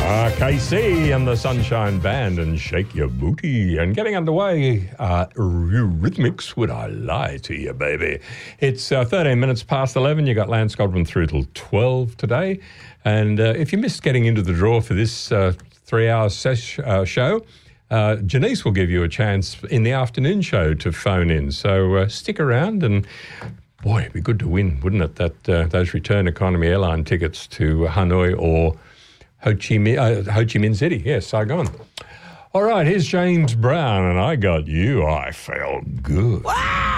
KC and the Sunshine Band and Shake Your Booty. And getting underway, Eurythmics, Would I Lie to You, Baby? It's 13 minutes past 11. You got Lance Godwin through till 12 today. And if you missed getting into the draw for this 3-hour show, Janice will give you a chance in the afternoon show to phone in. So stick around and... Boy, it'd be good to win, wouldn't it? Those return economy airline tickets to Hanoi or Ho Chi Minh City. Yes, Saigon. All right, here's James Brown, and I Got You. I felt good. Wow!